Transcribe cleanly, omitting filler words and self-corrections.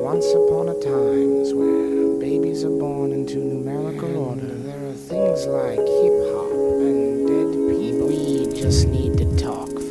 once upon a times where babies are born into numerical order. There are things like hip hop and